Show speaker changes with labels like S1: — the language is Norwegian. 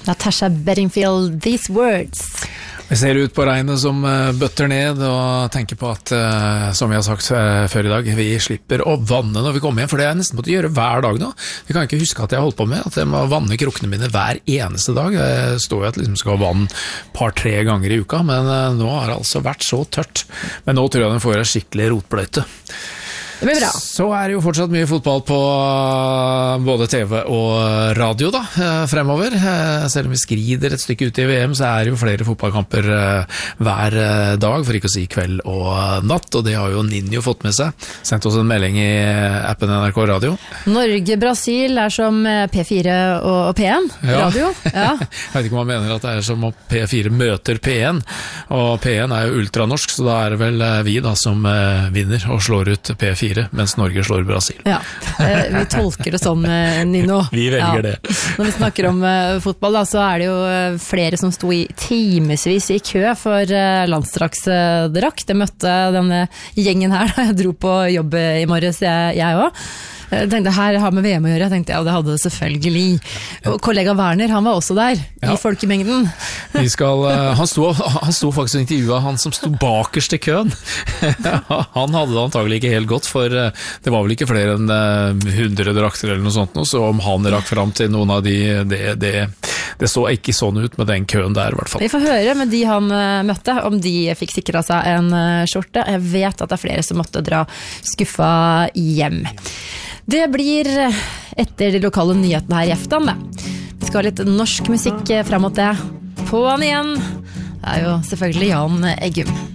S1: Natasha Bedingfield, These Words.
S2: Vi ser ut på regnet som bøtter ned, og tenker på at, som vi har sagt før i dag, vi slipper å vanne når vi kommer hjem, for det har jeg nesten måttet gjøre hver dag nå. Jeg kan ikke huske at jeg har holdt på med, at jeg må vanne krukkene mine hver eneste dag. Det står jo at jeg liksom skal ha vann par-tre ganger i uka, men nå har det altså vært så tørt. Men nå tror jeg den får en skikkelig rotbløyte.
S1: Det blir bra.
S2: Så det jo fortsatt mye fotball på både TV og radio da, fremover. Selv om vi skrider et stykke ut i VM, så det jo flere fotballkamper hver dag, for ikke å si kveld og natt, og det har jo Ninjo fått med seg. Sendt oss en melding i appen NRK Radio.
S1: Norge-Brasil som P4 og P1 radio. Ja.
S2: Jeg vet ikke om han mener at det som om P4 møter P1, og P1 jo ultranorsk, så da det vel vi da som vinner og slår ut P4. Mens Norge slår Brasil.
S1: Ja, vi tolker det sånn, Nino.
S2: Vi velger det.
S1: Når vi snakker om fotball, da, så det jo flere som sto i timesvis i kø for landslagsdrakt. Jeg møtte denne gjengen her da jeg dro på jobb i morges, jeg også. Jeg tenkte, her har med VM å gjøre. Jeg tenkte, ja, det hadde det selvfølgelig. Og kollega Werner, han var også der, i folkemengden.
S2: Han sto faktisk og intervjuet han som sto bakerst i køen. Han hadde det antagelig ikke helt godt, for det var vel ikke flere enn 100 drakter eller noe sånt, så om han rakk frem til noen av de, det så ikke sånn ut med den køen der i hvert fall. Vi
S1: får høre med de han møtte, om de fikk sikret seg en skjorte. Jeg vet at det flere som måtte dra skuffa hjem. Det blir etter de lokale nyhetene her i eftan. Vi skal ha litt norsk musikk frem mot det. På han igjen, det jo selvfølgelig Jan Eggum.